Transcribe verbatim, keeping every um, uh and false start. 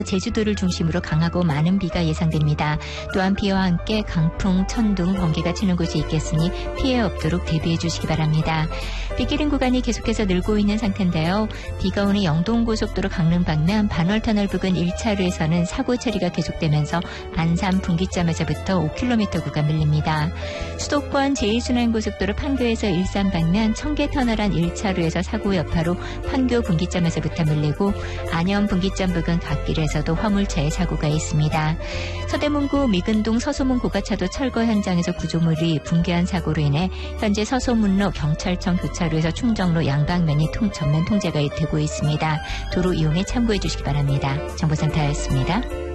제주도를 중심으로 강하고 많은 비가 예상됩니다. 또한 비와 함께 강풍, 천둥, 번개가 치는 곳이 있겠으니 피해 없도록 대비해 주시기 바랍니다. 빗길인 구간이 계속해서 늘고 있는 상태인데요. 비가 오는 영동고속도로 강릉 방면 반월터널 부근 일 차로에서는 사고 처리가 계속되면서 안산 분기점에서부터 오 킬로미터 구간 밀립니다. 수도권 제이 순환고속도로 판교에서 일산 방면 청계터널 안 일 차로에서 사고 여파로 판교 분기점에서부터 밀리고 안현 분기점 부근 갓길에서도 화물차의 사고가 있습니다. 서대문구 미근동 서소문 고가차도 철거 현장에서 구조물이 붕괴한 사고로 인해 현재 서소문로 경찰청 교차로에서 충정로 양방면이 통, 전면 통제가 되고 있습니다. 도로 이용에 참고해 주시기 바랍니다. 정보센터였습니다.